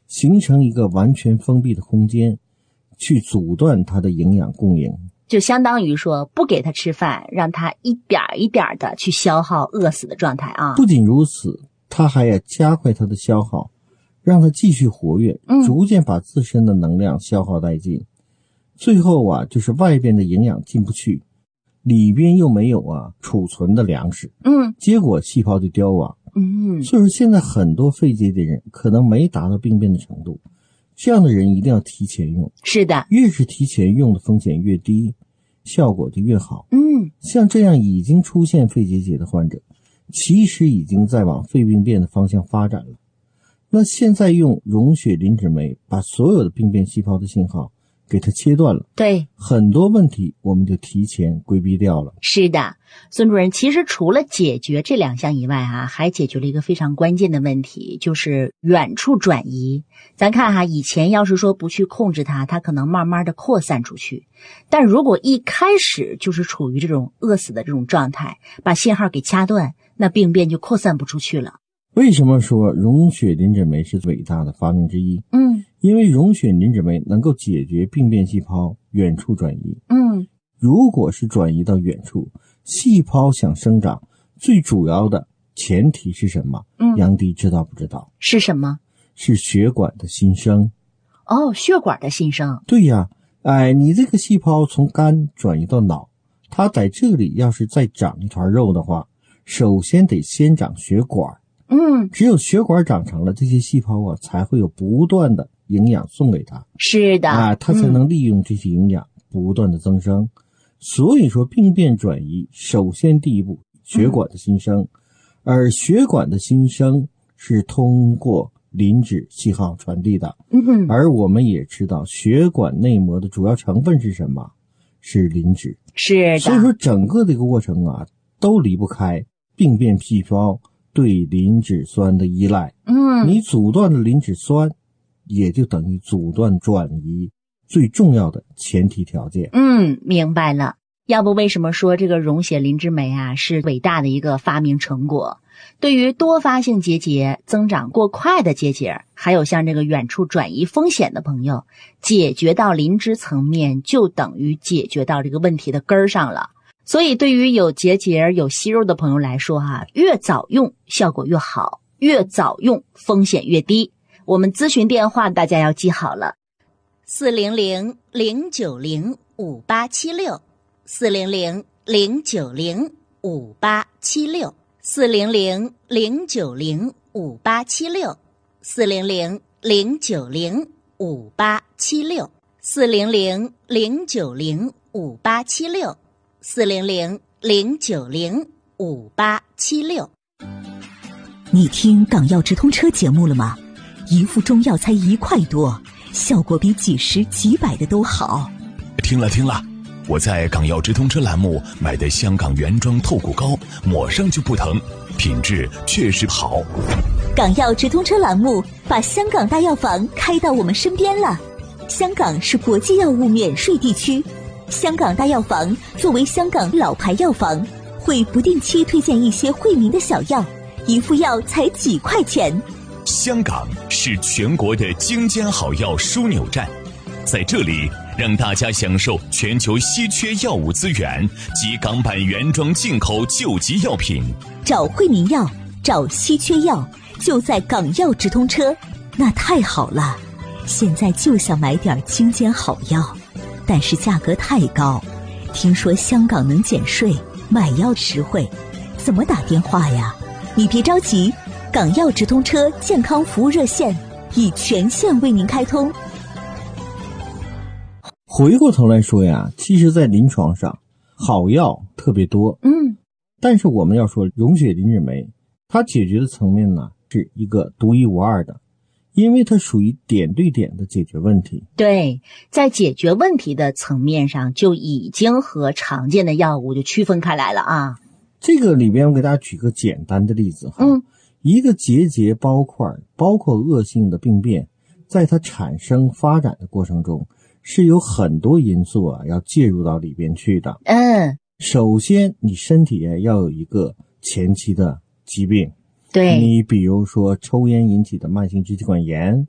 形成一个完全封闭的空间，去阻断它的营养供应。 就相当于说不给他吃饭，让他一点一点的去消耗饿死的状态啊。 不仅如此，他还要加快它的消耗，让它继续活跃，逐渐把自身的能量消耗殆尽。最后啊，就是外边的营养进不去，里边又没有储存的粮食，结果细胞就凋亡。所以说现在很多肺结节人可能没达到病变的程度，这样的人一定要提前用。 是的， 越是提前用的风险越低，效果就越好。像这样已经出现肺结节的患者，其实已经在往肺病变的方向发展了。那现在用溶血磷脂酶把所有的病变细胞的信号给它切断了， 对， 很多问题我们就提前规避掉了。 是的，孙主任，其实除了解决这2项以外还解决了一个非常关键的问题，就是远处转移。咱看以前要是说不去控制它可能慢慢的扩散出去，但如果一开始就是处于这种饿死的这种状态，把信号给掐断，那病变就扩散不出去了。 为什么说溶血磷脂酶是伟大的发明之一？因为溶血磷脂酶能够解决病变细胞远处转移。如果是转移到远处，细胞想生长，最主要的前提是什么？杨迪知道不知道？ 是什么？ 是血管的新生。 血管的新生。 对呀，你这个细胞从肝转移到脑，它在这里要是再长一团肉的话，首先得先长血管。只有血管长成了，这些细胞才会有不断的营养送给它。 是的， 它才能利用这些营养不断的增生。所以说病变转移首先第一步血管的新生，而血管的新生是通过磷脂信号传递的。而我们也知道血管内膜的主要成分是什么？是磷脂。 是的， 所以说整个这个过程都离不开病变细胞对磷脂酸的依赖。你阻断了磷脂酸，也就等于阻断转移最重要的前提条件。 明白了。要不为什么说这个溶血磷脂酶是伟大的一个发明成果？对于多发性结节、增长过快的结节，还有像这个远处转移风险的朋友，解决到磷脂层面，就等于解决到这个问题的根儿上了。所以对于有结节、有息肉的朋友来说越早用效果越好，越早用风险越低。我们咨询电话大家要记好了，400-090-5876 400-090-5876 400-090-5876 400-090-5876 400-090-5876 400-090-5876。 你听港药直通车节目了吗？一副中药才1块多，效果比几十几百的都好。 听了，我在港药直通车栏目买的香港原装透骨膏，抹上就不疼，品质确实好。 港药直通车栏目把香港大药房开到我们身边了。香港是国际药物免税地区，香港大药房作为香港老牌药房，会不定期推荐一些惠民的小药，一副药才几块钱。 香港是全国的精尖好药枢纽站，在这里让大家享受全球稀缺药物资源及港版原装进口救急药品。 找惠民药，找稀缺药，就在港药直通车。那太好了，现在就想买点精尖好药，但是价格太高，听说香港能减税，买药实惠，怎么打电话呀？你别着急，港药直通车健康服务热线已全线为您开通。 回过头来说呀，其实在临床上好药特别多，但是我们要说溶血磷脂酶，它解决的层面呢是一个独一无二的，因为它属于点对点的解决问题。 对，在解决问题的层面上就已经和常见的药物就区分开来了啊。 这个里边我给大家举个简单的例子哈，一个结节包块包括恶性的病变，在它产生发展的过程中是有很多因素要介入到里边去的。首先你身体要有一个前期的疾病， 对， 你比如说抽烟引起的慢性支气管炎，